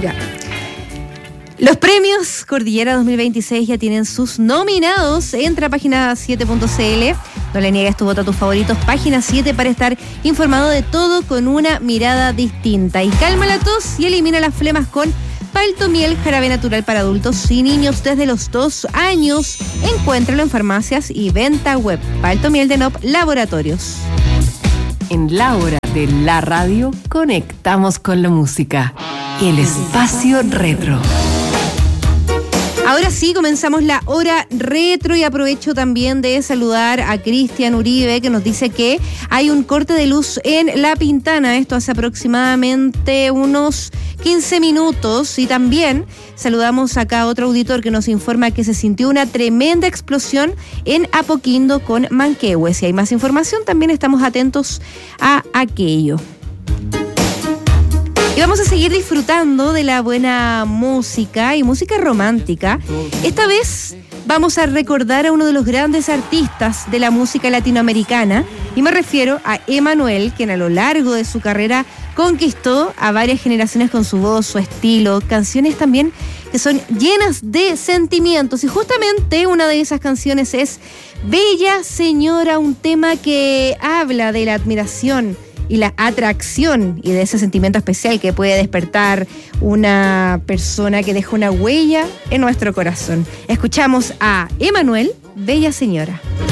Ya. Los premios Cordillera 2026 ya tienen sus nominados. Entra a página 7.cl. No le niegues tu voto a tus favoritos. Página 7 para estar informado de todo con una mirada distinta. Y calma la tos y elimina las flemas con Paltomiel, jarabe natural para adultos y niños desde los 2 años. Encuéntralo en farmacias y venta web. Paltomiel de NOP Laboratorios. En la hora de la radio, conectamos con la música. El espacio retro. Ahora sí, comenzamos la hora retro y aprovecho también de saludar a Cristian Uribe, que nos dice que hay un corte de luz en La Pintana. Esto hace aproximadamente unos 15 minutos. Y también saludamos acá a otro auditor que nos informa que se sintió una tremenda explosión en Apoquindo con Manquehue. Si hay más información, también estamos atentos a aquello. Y vamos a seguir disfrutando de la buena música y música romántica. Esta vez vamos a recordar a uno de los grandes artistas de la música latinoamericana, y me refiero a Emmanuel, quien a lo largo de su carrera conquistó a varias generaciones con su voz, su estilo, canciones también que son llenas de sentimientos. Y justamente una de esas canciones es Bella Señora, un tema que habla de la admiración y la atracción y de ese sentimiento especial que puede despertar una persona que deja una huella en nuestro corazón. Escuchamos a Emmanuel, Bella Señora.